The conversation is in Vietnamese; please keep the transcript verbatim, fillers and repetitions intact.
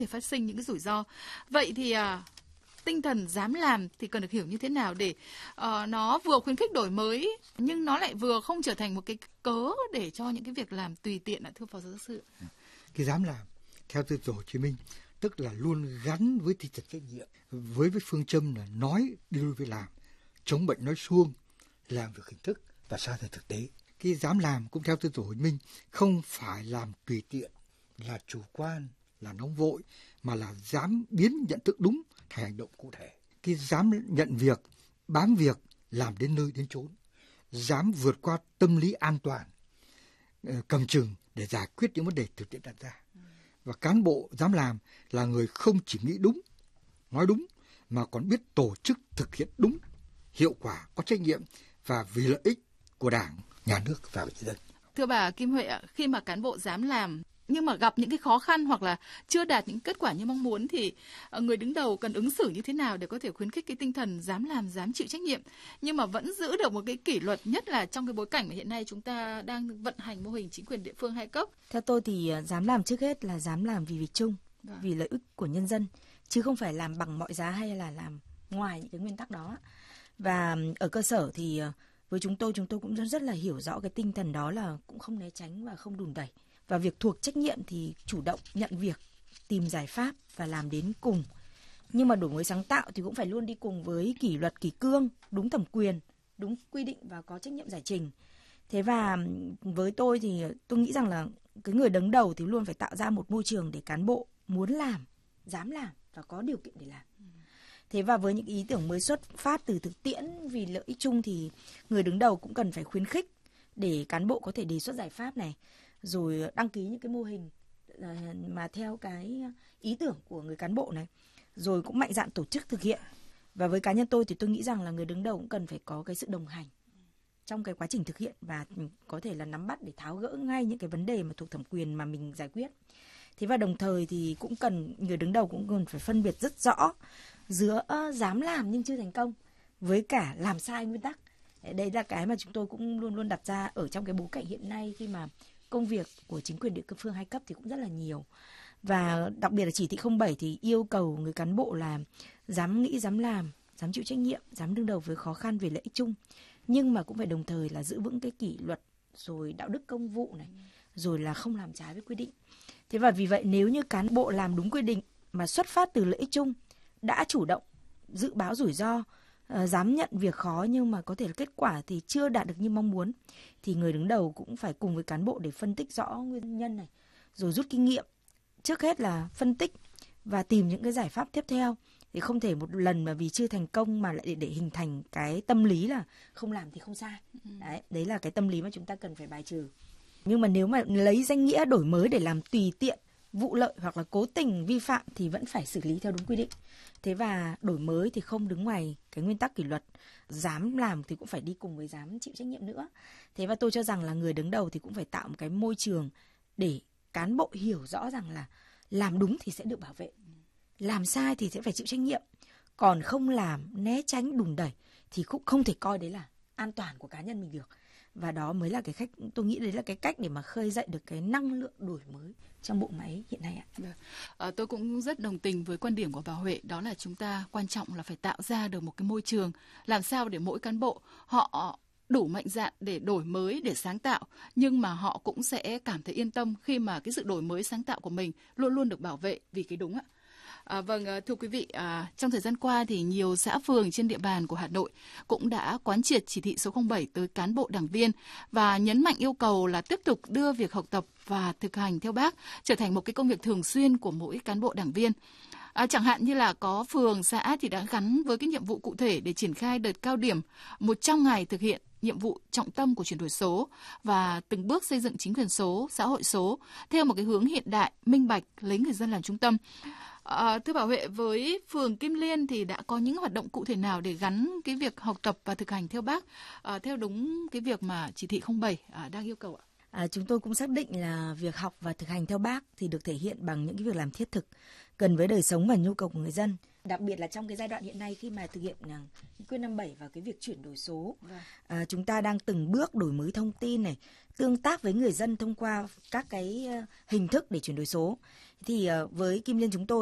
thể phát sinh những cái rủi ro. Vậy thì à, tinh thần dám làm thì cần được hiểu như thế nào để uh, nó vừa khuyến khích đổi mới nhưng nó lại vừa không trở thành một cái cớ để cho những cái việc làm tùy tiện ạ, thưa Phó Giáo sư? Cái dám làm theo tư tưởng Hồ Chí Minh tức là luôn gắn với tinh thần trách nhiệm, với với phương châm là nói đi đôi với làm, chống bệnh nói suông, làm việc hình thức và xa rời thực tế. Cái dám làm cũng theo tư tưởng Hồ Chí Minh không phải làm tùy tiện, là chủ quan, là nóng vội, mà là dám biến nhận thức đúng thành hành động cụ thể. Cái dám nhận việc, bám việc, làm đến nơi đến chốn, dám vượt qua tâm lý an toàn, cầm chừng để giải quyết những vấn đề thực tiễn đặt ra. Và cán bộ dám làm là người không chỉ nghĩ đúng, nói đúng, mà còn biết tổ chức thực hiện đúng, hiệu quả, có trách nhiệm và vì lợi ích của Đảng, Nhà nước và nhân dân. Thưa bà Kim Huệ ạ, khi mà cán bộ dám làm nhưng mà gặp những cái khó khăn hoặc là chưa đạt những kết quả như mong muốn thì người đứng đầu cần ứng xử như thế nào để có thể khuyến khích cái tinh thần dám làm, dám chịu trách nhiệm nhưng mà vẫn giữ được một cái kỷ luật, nhất là trong cái bối cảnh mà hiện nay chúng ta đang vận hành mô hình chính quyền địa phương hai cấp? Theo tôi thì dám làm trước hết là dám làm vì việc chung, Vâng. vì lợi ích của nhân dân, chứ không phải làm bằng mọi giá hay là làm ngoài những cái nguyên tắc đó. Và ở cơ sở thì với chúng tôi, chúng tôi cũng rất, rất là hiểu rõ cái tinh thần đó là cũng không né tránh và không đùn đẩy. Và việc thuộc trách nhiệm thì chủ động nhận việc, tìm giải pháp và làm đến cùng. Nhưng mà đổi mới sáng tạo thì cũng phải luôn đi cùng với kỷ luật kỷ cương, đúng thẩm quyền, đúng quy định và có trách nhiệm giải trình. Thế và với tôi thì tôi nghĩ rằng là cái người đứng đầu thì luôn phải tạo ra một môi trường để cán bộ muốn làm, dám làm và có điều kiện để làm. Thế và với những ý tưởng mới xuất phát từ thực tiễn vì lợi ích chung thì người đứng đầu cũng cần phải khuyến khích để cán bộ có thể đề xuất giải pháp này, rồi đăng ký những cái mô hình mà theo cái ý tưởng của người cán bộ này, rồi cũng mạnh dạn tổ chức thực hiện. Và với cá nhân tôi thì tôi nghĩ rằng là người đứng đầu cũng cần phải có cái sự đồng hành trong cái quá trình thực hiện và có thể là nắm bắt để tháo gỡ ngay những cái vấn đề mà thuộc thẩm quyền mà mình giải quyết. Thế và đồng thời thì cũng cần, người đứng đầu cũng cần phải phân biệt rất rõ giữa dám làm nhưng chưa thành công với cả làm sai nguyên tắc. Đây là cái mà chúng tôi cũng luôn luôn đặt ra ở trong cái bối cảnh hiện nay, khi mà công việc của chính quyền địa phương hai cấp thì cũng rất là nhiều. Và đặc biệt là chỉ thị không bảy thì yêu cầu người cán bộ là dám nghĩ, dám làm, dám chịu trách nhiệm, dám đương đầu với khó khăn vì lợi ích chung. Nhưng mà cũng phải đồng thời là giữ vững cái kỷ luật, rồi đạo đức công vụ này, rồi là không làm trái với quy định. Thế và vì vậy nếu như cán bộ làm đúng quy định mà xuất phát từ lợi ích chung, đã chủ động dự báo rủi ro, uh, dám nhận việc khó nhưng mà có thể là kết quả thì chưa đạt được như mong muốn, thì người đứng đầu cũng phải cùng với cán bộ để phân tích rõ nguyên nhân này, rồi rút kinh nghiệm. Trước hết là phân tích và tìm những cái giải pháp tiếp theo. Thì không thể một lần mà vì chưa thành công mà lại để, để hình thành cái tâm lý là không làm thì không sai. Đấy, đấy là cái tâm lý mà chúng ta cần phải bài trừ. Nhưng mà nếu mà lấy danh nghĩa đổi mới để làm tùy tiện, vụ lợi hoặc là cố tình vi phạm thì vẫn phải xử lý theo đúng quy định. Thế và đổi mới thì không đứng ngoài cái nguyên tắc kỷ luật. Dám làm thì cũng phải đi cùng với dám chịu trách nhiệm nữa. Thế và tôi cho rằng là người đứng đầu thì cũng phải tạo một cái môi trường để cán bộ hiểu rõ rằng là làm đúng thì sẽ được bảo vệ, làm sai thì sẽ phải chịu trách nhiệm. Còn không làm, né tránh, đùn đẩy thì cũng không thể coi đấy là an toàn của cá nhân mình được. Và đó mới là cái cách, tôi nghĩ đấy là cái cách để mà khơi dậy được cái năng lượng đổi mới trong bộ máy hiện nay ạ. À, tôi cũng rất đồng tình với quan điểm của bà Huệ, đó là chúng ta quan trọng là phải tạo ra được một cái môi trường làm sao để mỗi cán bộ họ đủ mạnh dạn để đổi mới, để sáng tạo, nhưng mà họ cũng sẽ cảm thấy yên tâm khi mà cái sự đổi mới sáng tạo của mình luôn luôn được bảo vệ vì cái đúng ạ. À, vâng, thưa quý vị, à, trong thời gian qua thì nhiều xã phường trên địa bàn của Hà Nội cũng đã quán triệt chỉ thị số không bảy tới cán bộ đảng viên và nhấn mạnh yêu cầu là tiếp tục đưa việc học tập và thực hành theo Bác trở thành một cái công việc thường xuyên của mỗi cán bộ đảng viên. À, chẳng hạn như là có phường, xã thì đã gắn với cái nhiệm vụ cụ thể để triển khai đợt cao điểm một trăm ngày thực hiện nhiệm vụ trọng tâm của chuyển đổi số và từng bước xây dựng chính quyền số, xã hội số theo một cái hướng hiện đại, minh bạch, lấy người dân làm trung tâm. À, thưa bà Huệ, với phường Kim Liên thì đã có những hoạt động cụ thể nào để gắn cái việc học tập và thực hành theo Bác à, theo đúng cái việc mà chỉ thị không bảy à, đang yêu cầu ạ? À, chúng tôi cũng xác định là việc học và thực hành theo Bác thì được thể hiện bằng những cái việc làm thiết thực, gần với đời sống và nhu cầu của người dân, Đặc biệt là trong cái giai đoạn hiện nay khi mà thực hiện nghị quyết năm bảy và cái việc chuyển đổi số, à, chúng ta đang từng bước đổi mới thông tin này, tương tác với người dân thông qua các cái hình thức để chuyển đổi số. Thì uh, với Kim Liên chúng tôi